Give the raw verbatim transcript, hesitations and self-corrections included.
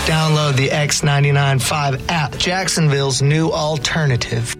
Download the X ninety-nine point five app, Jacksonville's new alternative.